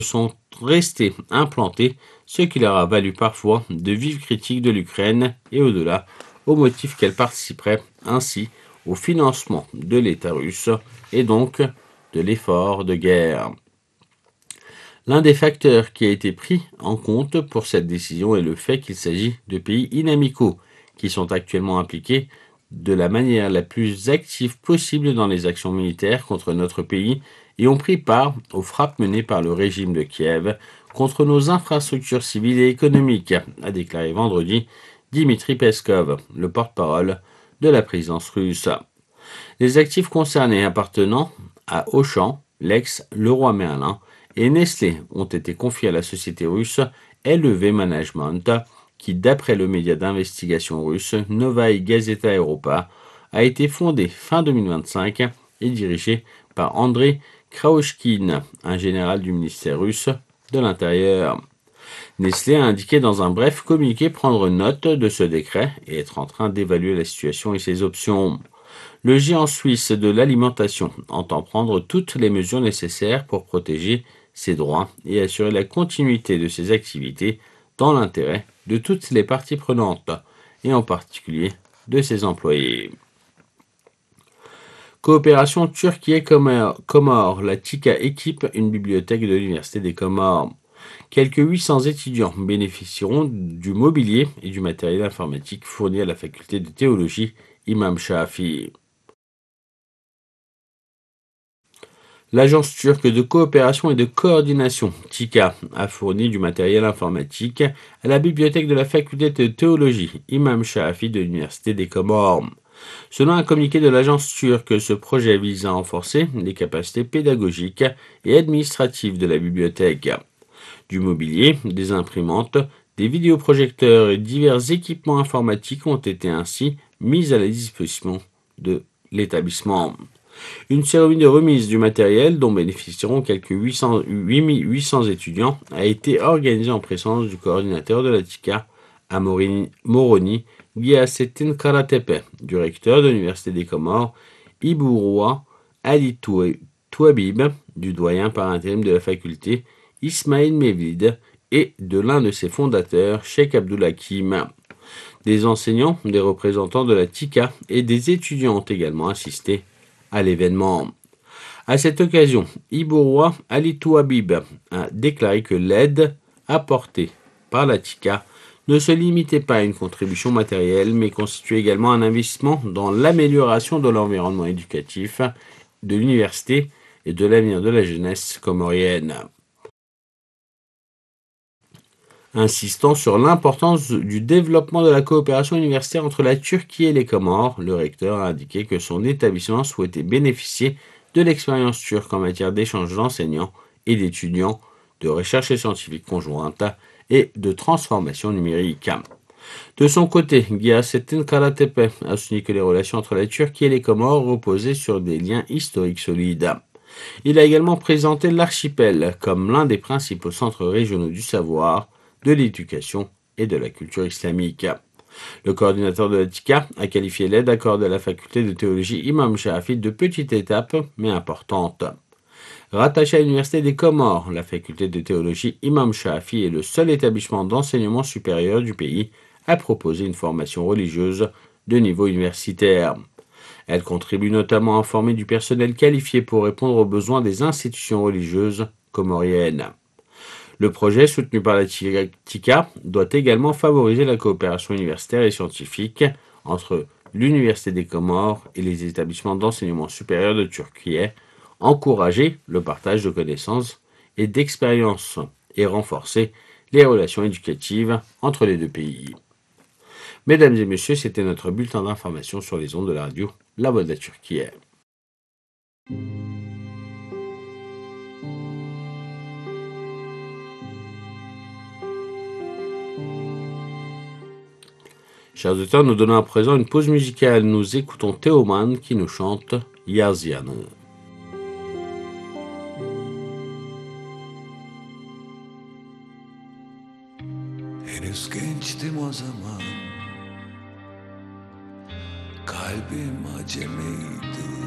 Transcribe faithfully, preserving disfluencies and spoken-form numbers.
sont restés implantés, ce qui leur a valu parfois de vives critiques de l'Ukraine et au-delà, au motif qu'elle participerait ainsi au financement de l'État russe et donc de l'effort de guerre. L'un des facteurs qui a été pris en compte pour cette décision est le fait qu'il s'agit de pays inamicaux qui sont actuellement impliqués de la manière la plus active possible dans les actions militaires contre notre pays et ont pris part aux frappes menées par le régime de Kiev contre nos infrastructures civiles et économiques, a déclaré vendredi Dimitri Peskov, le porte-parole de la présidence russe. Les actifs concernés appartenant à Auchan, l'ex-Leroy Merlin, et Nestlé ont été confiés à la société russe L E V Management, qui, d'après le média d'investigation russe Novaï Gazeta Europa, a été fondée fin deux mille vingt-cinq et dirigée par Andrei Kraouchkine, un général du ministère russe de l'Intérieur. Nestlé a indiqué dans un bref communiqué prendre note de ce décret et être en train d'évaluer la situation et ses options. Le géant suisse de l'alimentation entend prendre toutes les mesures nécessaires pour protéger ses droits et assurer la continuité de ses activités dans l'intérêt de toutes les parties prenantes, et en particulier de ses employés. Coopération Turquie et Comores. La T I C A équipe une bibliothèque de l'Université des Comores. Quelques huit cents étudiants bénéficieront du mobilier et du matériel informatique fourni à la faculté de théologie Imam Shafi. L'agence turque de coopération et de coordination, T I C A, a fourni du matériel informatique à la bibliothèque de la faculté de théologie Imam Shafi de l'Université des Comores. Selon un communiqué de l'agence turque, ce projet vise à renforcer les capacités pédagogiques et administratives de la bibliothèque. Du mobilier, des imprimantes, des vidéoprojecteurs et divers équipements informatiques ont été ainsi mis à la disposition de l'établissement. Une cérémonie de remise du matériel, dont bénéficieront quelques huit cents, huit mille huit cents étudiants, a été organisée en présence du coordinateur de la T I C A à Moroni, Ghiasettin Karatepe, du recteur de l'Université des Comores, Ibourwa Ali Touabib, du doyen par intérim de la faculté, Ismail Mevlid, et de l'un de ses fondateurs, Cheikh Abdoulhakim. Des enseignants, des représentants de la T I C A et des étudiants ont également assisté à l'événement. À cette occasion, Ibourwa Ali Touabib a déclaré que l'aide apportée par la T I C A ne se limitait pas à une contribution matérielle, mais constituait également un investissement dans l'amélioration de l'environnement éducatif de l'université et de l'avenir de la jeunesse comorienne. Insistant sur l'importance du développement de la coopération universitaire entre la Turquie et les Comores, le recteur a indiqué que son établissement souhaitait bénéficier de l'expérience turque en matière d'échange d'enseignants et d'étudiants, de recherche scientifique conjointe et de transformation numérique. De son côté, Ghiasettin Karatepe a souligné que les relations entre la Turquie et les Comores reposaient sur des liens historiques solides. Il a également présenté l'archipel comme l'un des principaux centres régionaux du savoir, de l'éducation et de la culture islamique. Le coordinateur de la T I C A a qualifié l'aide accordée à la faculté de théologie Imam Shafi de petite étape, mais importante. Rattachée à l'Université des Comores, la faculté de théologie Imam Shafi est le seul établissement d'enseignement supérieur du pays à proposer une formation religieuse de niveau universitaire. Elle contribue notamment à former du personnel qualifié pour répondre aux besoins des institutions religieuses comoriennes. Le projet, soutenu par la T I C A, doit également favoriser la coopération universitaire et scientifique entre l'Université des Comores et les établissements d'enseignement supérieur de Turquie, encourager le partage de connaissances et d'expériences et renforcer les relations éducatives entre les deux pays. Mesdames et messieurs, c'était notre bulletin d'information sur les ondes de la radio La Voix de la Turquie. Chers auditeurs, nous donnons à présent une pause musicale. Nous écoutons Teoman qui nous chante Yazian. Henüz gençtim o zaman, kalbim acemiydi.